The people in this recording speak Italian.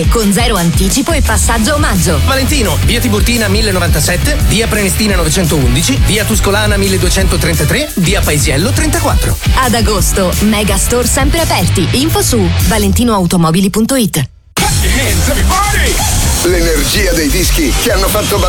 con 0 anticipo e passaggio omaggio. Valentino, via Tiburtina 1097, via Prenestina 911, via Tuscolana 1233, via Paesiello 34. Ad agosto, Megastore sempre aperti. Info su valentinoautomobili.it. L'energia dei dischi che hanno fatto ballare